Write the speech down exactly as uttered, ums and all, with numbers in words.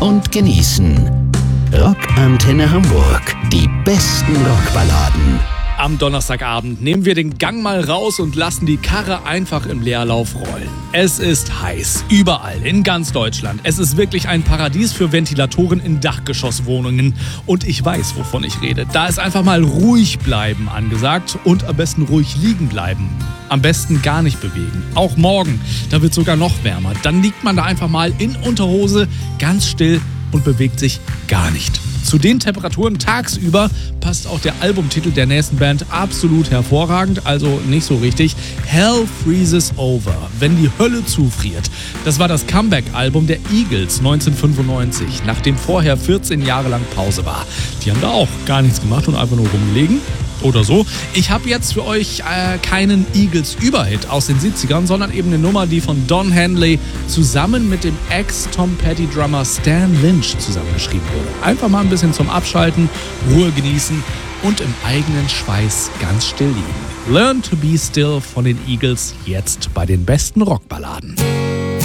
und genießen. Rockantenne Hamburg. Die besten Rockballaden. Am Donnerstagabend nehmen wir den Gang mal raus und lassen die Karre einfach im Leerlauf rollen. Es ist heiß, überall, in ganz Deutschland. Es ist wirklich ein Paradies für Ventilatoren in Dachgeschosswohnungen. Und ich weiß, wovon ich rede. Da ist einfach mal ruhig bleiben angesagt und am besten ruhig liegen bleiben. Am besten gar nicht bewegen. Auch morgen, da wird sogar noch wärmer. Dann liegt man da einfach mal in Unterhose, ganz still und bewegt sich gar nicht. Zu den Temperaturen tagsüber passt auch der Albumtitel der nächsten Band absolut hervorragend, also nicht so richtig. Hell Freezes Over, wenn die Hölle zufriert. Das war das Comeback-Album der Eagles neunzehnhundertfünfundneunzig, nachdem vorher vierzehn Jahre lang Pause war. Die haben da auch gar nichts gemacht und einfach nur rumgelegen. Oder so. Ich habe jetzt für euch äh, keinen Eagles-Überhit aus den siebzigern, sondern eben eine Nummer, die von Don Henley zusammen mit dem Ex-Tom Petty-Drummer Stan Lynch zusammengeschrieben wurde. Einfach mal ein bisschen zum Abschalten, Ruhe genießen und im eigenen Schweiß ganz still liegen. Learn to be Still von den Eagles, jetzt bei den besten Rockballaden.